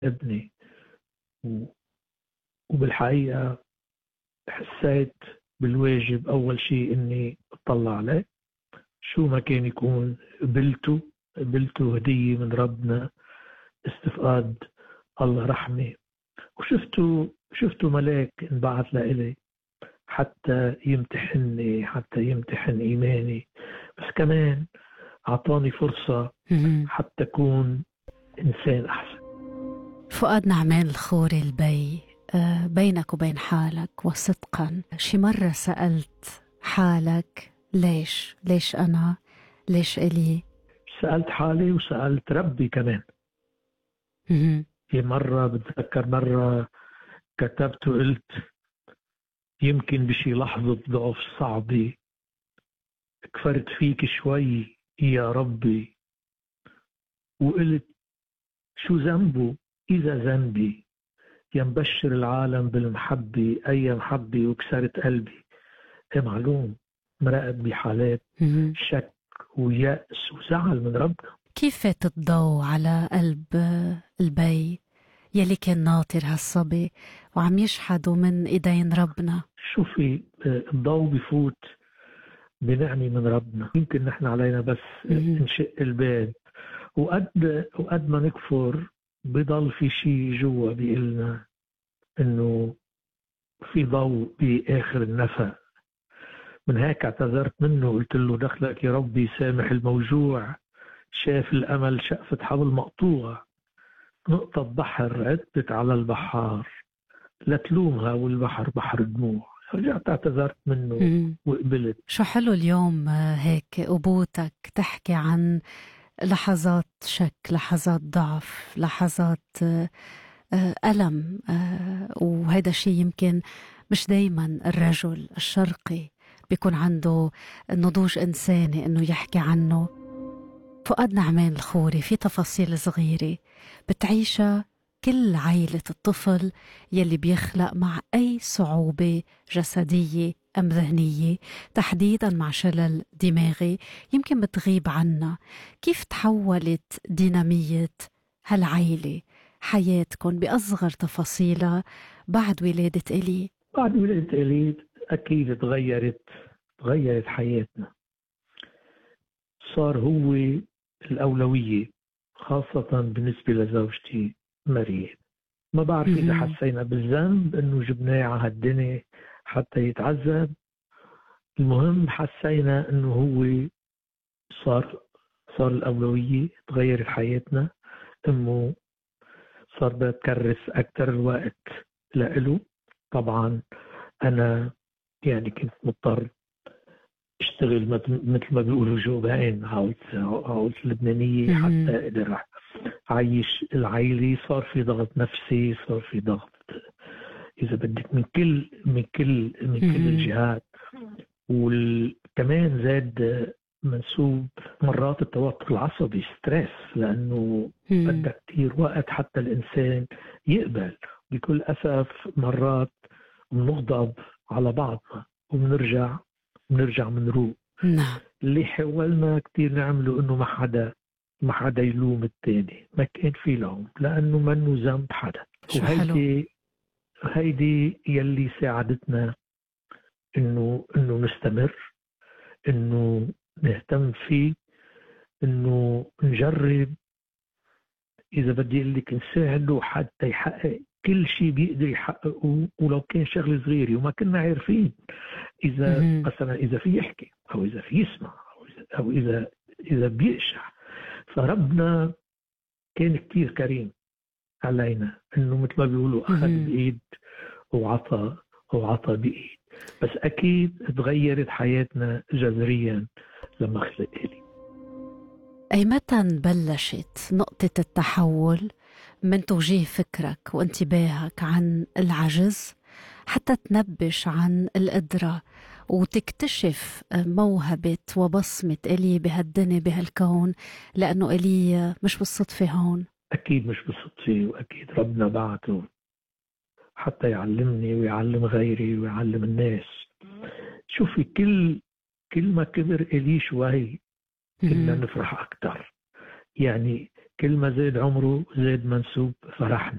ابني. و- وبالحقيقة حسيت بالواجب أول شيء إني أطلع عليه، شو ما كان يكون قبلته هدية من ربنا، استفقاد الله رحمة. شفته ملاك انبعث لإلي حتى يمتحني، حتى يمتحن إيماني، بس كمان أعطاني فرصة مهم. حتى أكون إنسان أحسن. فؤاد نعمان الخوري البي، بينك وبين حالك وصدقا شي مرة سألت حالك ليش أنا، ليش إلي؟ سألت حالي وسألت ربي كمان. مهم. في مرة بتذكر مرة كتبت وقلت يمكن بشي لحظة ضعف صعبة كفرت فيك شوي يا ربي، وقلت شو ذنبه إذا ذنبي، يا مبشر العالم بالمحبة أي محبة وكسرت قلبي. إيه معلوم مراقب بحالات مهم. شك ويأس وزعل من ربنا. كيف فات الضوء على قلب البي يلي كان ناطر هالصبي وعم يشحدوا من إيدين ربنا؟ شوفي الضوء بفوت بنعمة من ربنا، يمكن نحن علينا بس مهم. نشق الباب، وقد ما نكفر بضل في شيء جوا بيقلنا انه في ضوء باخر النفق. من هيك اعتذرت منه، قلت له دخلك يا ربي سامح الموجوع، شاف الامل شقفة حبل مقطوع، نقطة بحر عدت على البحار، لا تلومها والبحر بحر دموع. رجعت اعتذرت منه مهم. وقبلت. شو حلو اليوم هيك أبوتك تحكي عن لحظات شك، لحظات ضعف، لحظات ألم، وهذا الشيء يمكن مش دايما الرجل الشرقي بيكون عنده نضوج إنساني إنه يحكي عنه. فؤاد نعمان الخوري في تفاصيل صغيرة بتعيشها كل عائلة الطفل يلي بيخلق مع أي صعوبة جسدية أم ذهنية، تحديدا مع شلل دماغي يمكن بتغيب عنا. كيف تحولت دينامية هالعائلة، حياتكم بأصغر تفاصيلها بعد ولادة إلي؟ بعد ولدت إلي أكيد تغيرت حياتنا. صار هو الأولوية، خاصة بالنسبة لزوجتي مريم. ما بعرف إذا مهم. حسينا بالذنب إنه جبناه على هالدنيا حتى يتعذب. المهم حسينا إنه هو صار الأولوية، تغيرت حياتنا. أمه صار بدها تكرس أكثر الوقت لإله. طبعا أنا يعني كنت مضطر اشتغل مثل ما بيقولوا جوبان، عاوز لبنانية حتى مهم. اقدر اعيش العائلة. صار في ضغط نفسي، صار في ضغط اذا بدك من كل مهم. الجهات. وكمان زاد منسوب مرات التوتر العصبي، ستريس، لانه مهم. بدك كثير وقت حتى الانسان يقبل. بكل اسف مرات بنغضب على بعضنا وبنرجع منروق. نعم. اللي حاولنا كتير نعمله انه ما حدا يلوم التاني، ما كان في لوم لانه منه ذنب حدا. شو حلو. وهيدي يلي ساعدتنا انه نستمر، انه نهتم فيه، انه نجرب اذا بدي اقول لك نساعده حتى يحقق كل شيء بيقدر يحققه، ولو كان شغله صغيره وما كنا عارفين اذا مهم. مثلا اذا في يحكي او اذا في يسمع او اذا بيقشع. فربنا كان كتير كريم علينا، انه مثل ما بيقولوا اخذ مهم. بايد وعطى بايد. بس اكيد تغيرت حياتنا جذريا لما خلق لي. أي متى بلشت نقطة التحول من توجيه فكرك وانتباهك عن العجز حتى تنبش عن القدرة وتكتشف موهبة وبصمة إلي بهالدنيا بهالكون، لأنه إلي مش بالصدفة هون؟ اكيد مش بالصدفه، واكيد ربنا بعته حتى يعلمني ويعلم غيري ويعلم الناس. شوفي كل ما كبر إلي شوي كنا مهم. نفرح أكتر. يعني كل ما زاد عمره زاد منسوب فرحنا.